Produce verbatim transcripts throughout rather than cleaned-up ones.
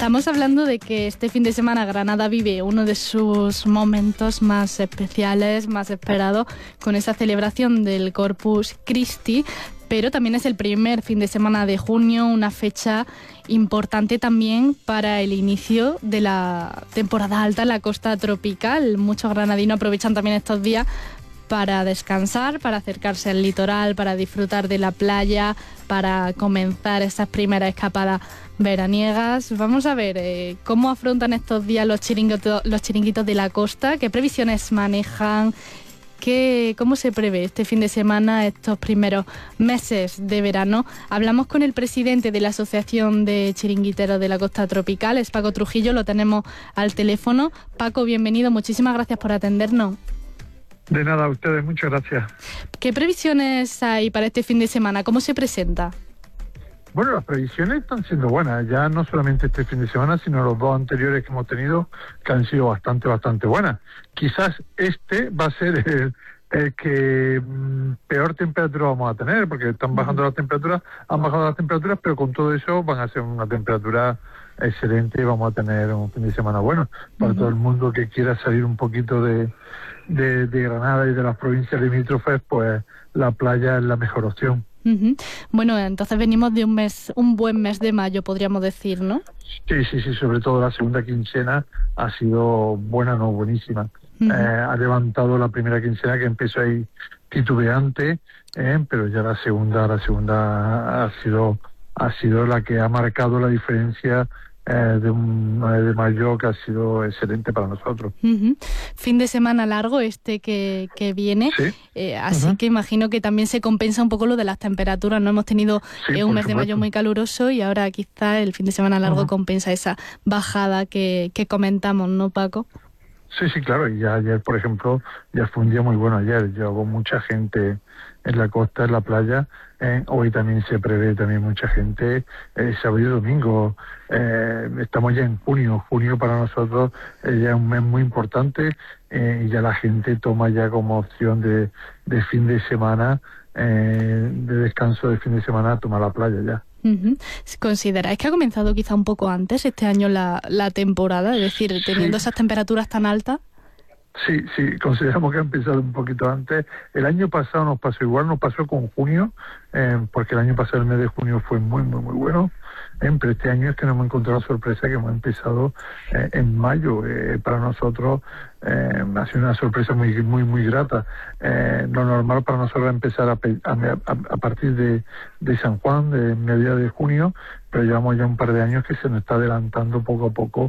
Estamos hablando de que este fin de semana Granada vive uno de sus momentos más especiales, más esperados, con esa celebración del Corpus Christi, pero también es el primer fin de semana de junio, una fecha importante también para el inicio de la temporada alta en la costa tropical. Muchos granadinos aprovechan también estos días para descansar, para acercarse al litoral, para disfrutar de la playa, para comenzar esas primeras escapadas veraniegas. Vamos a ver eh, cómo afrontan estos días los chiringuitos, los chiringuitos de la costa, qué previsiones manejan, qué, cómo se prevé este fin de semana, estos primeros meses de verano. Hablamos con el presidente de la Asociación de Chiringuiteros de la Costa Tropical, es Paco Trujillo, lo tenemos al teléfono. Paco, bienvenido, muchísimas gracias por atendernos. De nada, a ustedes, muchas gracias. ¿Qué previsiones hay para este fin de semana? ¿Cómo se presenta? Bueno, las previsiones están siendo buenas, ya no solamente este fin de semana, sino los dos anteriores que hemos tenido, que han sido bastante, bastante buenas. Quizás este va a ser el, el que mm, peor temperatura vamos a tener, porque están bajando las temperaturas, han bajado las temperaturas, pero con todo eso van a ser una temperatura excelente y vamos a tener un fin de semana bueno para uh-huh. todo el mundo que quiera salir un poquito de, de, de Granada y de las provincias limítrofes, pues la playa es la mejor opción. Uh-huh. Bueno, entonces venimos de un mes, un buen mes de mayo, podríamos decir, ¿no? Sí, sí, sí, sobre todo la segunda quincena ha sido buena, no buenísima. Uh-huh. Eh, ha levantado la primera quincena, que empezó ahí titubeante, eh, pero ya la segunda, la segunda ha sido ha sido la que ha marcado la diferencia eh, de un nueve de mayo, que ha sido excelente para nosotros. Uh-huh. Fin de semana largo este que, que viene, sí. eh, así uh-huh. que imagino que también se compensa un poco lo de las temperaturas, ¿no? Hemos tenido sí, eh, un mes supuesto. de mayo muy caluroso y ahora quizá el fin de semana largo uh-huh. compensa esa bajada que, que comentamos, ¿no, Paco? Sí, sí, claro, y ya ayer, por ejemplo, ya fue un día muy bueno ayer, llegó mucha gente en la costa, en la playa, eh, hoy también se prevé también mucha gente, eh, sábado y domingo, eh, estamos ya en junio, junio para nosotros eh, ya es un mes muy importante, eh, y ya la gente toma ya como opción de, de fin de semana, eh, de descanso de fin de semana, toma la playa ya. Uh-huh. ¿Consideráis que ha comenzado quizá un poco antes este año la, la temporada? Es decir, teniendo sí. esas temperaturas tan altas. Sí, sí, consideramos que ha empezado un poquito antes. El año pasado nos pasó igual, nos pasó con junio, eh, porque el año pasado el mes de junio fue muy, muy, muy bueno. Eh, pero este año es que nos hemos encontrado la sorpresa que hemos empezado eh, en mayo. Eh, para nosotros eh, ha sido una sorpresa muy, muy, muy grata. Eh, lo normal para nosotros es empezar a, a, a partir de, de San Juan, de mediados de junio, pero llevamos ya un par de años que se nos está adelantando poco a poco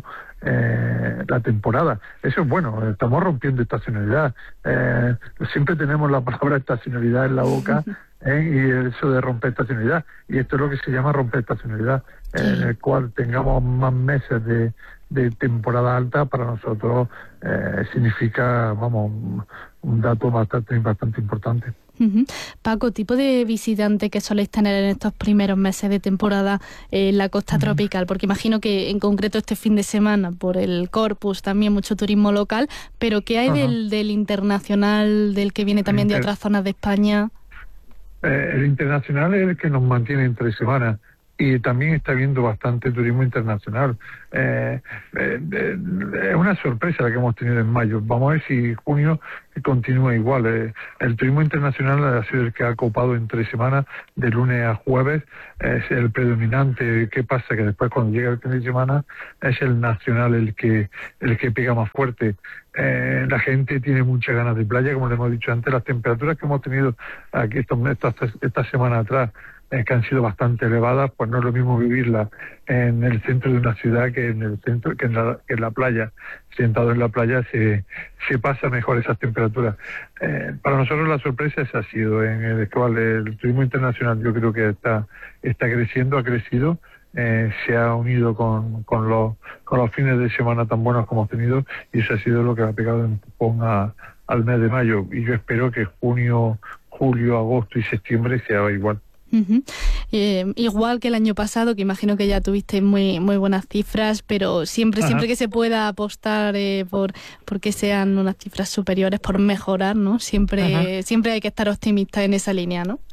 eh, la temporada. Eso es bueno, estamos rompiendo estacionalidad. Eh, siempre tenemos la palabra estacionalidad en la boca, eh, y eso de romper estacionalidad. Y esto es lo que se llama romper estacionalidad, sí. en el cual tengamos más meses de, de temporada alta, para nosotros eh, significa, vamos, un, un dato bastante, bastante importante. Uh-huh. Paco, ¿tipo de visitante que soléis tener en estos primeros meses de temporada en la costa uh-huh. tropical? Porque imagino que en concreto este fin de semana, por el Corpus, también mucho turismo local, pero ¿qué hay uh-huh. del, del internacional, del que viene también de otras zonas de España? Eh, el internacional es el que nos mantiene entre semanas. Y también está habiendo bastante turismo internacional. Eh, eh, eh, es una sorpresa la que hemos tenido en mayo. Vamos a ver si junio continúa igual. Eh, el turismo internacional ha sido el que ha copado en tres semanas, de lunes a jueves. Es el predominante. ¿Qué pasa? Que después, cuando llega el fin de semana, es el nacional el que el que pega más fuerte. Eh, la gente tiene muchas ganas de playa, como le hemos dicho antes. Las temperaturas que hemos tenido aquí estos, estas, esta semana atrás, que han sido bastante elevadas, pues no es lo mismo vivirla en el centro de una ciudad que en el centro, que en la, que en la playa. Sentado en la playa se, se pasa mejor esas temperaturas. Eh, para nosotros la sorpresa esa ha sido en el cual el turismo internacional, yo creo que está, está creciendo, ha crecido, eh, se ha unido con, con los, con los fines de semana tan buenos como hemos tenido, y eso ha sido lo que ha pegado en empujón a, al mes de mayo. Y yo espero que junio, julio, agosto y septiembre sea igual. Uh-huh. Eh, igual que el año pasado, que imagino que ya tuviste muy muy buenas cifras, pero siempre Ajá. siempre que se pueda apostar eh, por porque sean unas cifras superiores, por mejorar, ¿no? Siempre Ajá. siempre hay que estar optimista en esa línea, ¿no?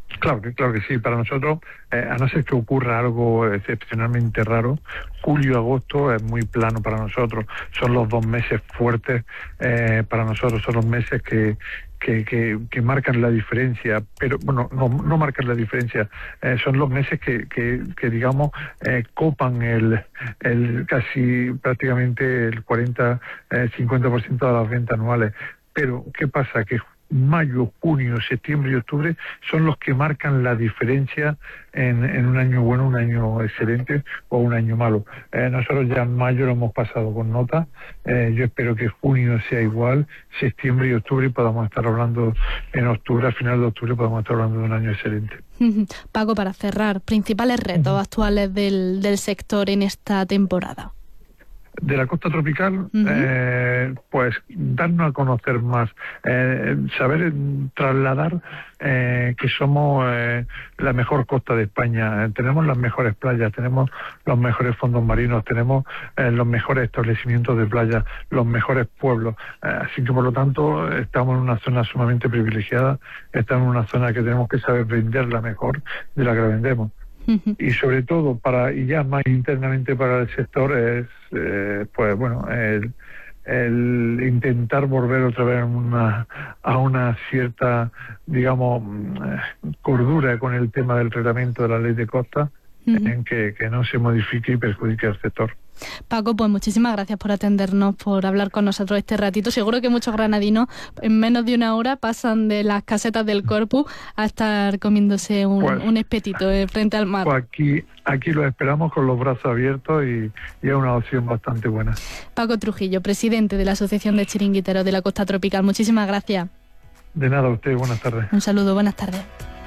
Claro que, claro que sí, para nosotros, eh, a no ser que ocurra algo excepcionalmente raro, julio y agosto es muy plano para nosotros, son los dos meses fuertes eh, para nosotros, son los meses que, que, que, que marcan la diferencia, pero bueno, no, no marcan la diferencia, eh, son los meses que, que, que digamos, eh, copan el, el casi prácticamente el cuarenta, cincuenta por ciento de las ventas anuales. Pero, ¿qué pasa? Que mayo, junio, septiembre y octubre son los que marcan la diferencia en, en un año bueno, un año excelente o un año malo. Eh, nosotros ya en mayo lo hemos pasado con nota, eh, yo espero que junio sea igual, septiembre y octubre podamos estar hablando, en octubre, al final de octubre podamos estar hablando de un año excelente. Paco, para cerrar, principales retos uh-huh. actuales del, del sector en esta temporada. De la costa tropical, uh-huh. eh, pues darnos a conocer más, eh, saber trasladar eh, que somos eh, la mejor costa de España, eh, tenemos las mejores playas, tenemos los mejores fondos marinos, tenemos eh, los mejores establecimientos de playa, los mejores pueblos, eh, así que por lo tanto estamos en una zona sumamente privilegiada, estamos en una zona que tenemos que saber venderla mejor de la que la vendemos. Y sobre todo, para y ya más internamente para el sector, es eh, pues bueno, el, el intentar volver otra vez a una, a una cierta, digamos, cordura con el tema del reglamento de la ley de costa, uh-huh. en que, que no se modifique y perjudique al sector. Paco, pues muchísimas gracias por atendernos, por hablar con nosotros este ratito. Seguro que muchos granadinos en menos de una hora pasan de las casetas del Corpus a estar comiéndose un, pues, un espetito eh, frente al mar. Pues aquí, aquí los esperamos con los brazos abiertos y, y es una opción bastante buena. Paco Trujillo, presidente de la Asociación de Chiringuiteros de la Costa Tropical. Muchísimas gracias. De nada, a usted. Buenas tardes. Un saludo, buenas tardes.